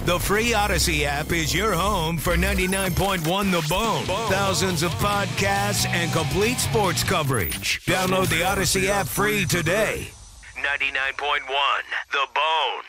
The free Odyssey app is your home for 99.1 The Bone. Thousands of podcasts and complete sports coverage. Download the Odyssey app free today. 99.1 The Bone.